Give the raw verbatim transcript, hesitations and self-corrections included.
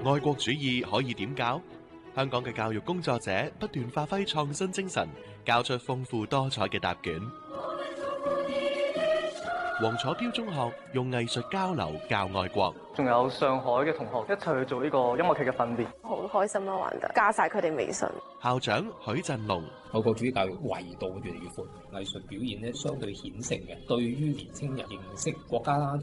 愛國主義可以點教？香港嘅教育工作者不斷發揮創新精神，交出豐富多彩嘅答卷。黃楚標中學用藝術交流教愛國， 仲有上海嘅同學一齊去做呢個音樂劇嘅訓練， 好開心咯，玩得加晒佢哋微信。 校長許振龍， 愛國主義教育維度越嚟越闊，藝術表現咧相對顯性嘅，對於年青人認識國家啦。